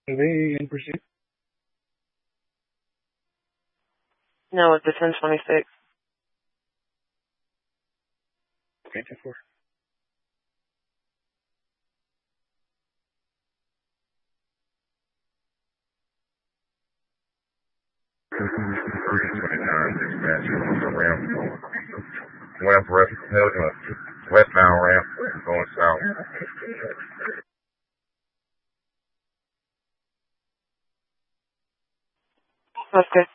They in pursuit? No, it's the 1026. Okay, 10-4. Westbound ramp going south. That's good.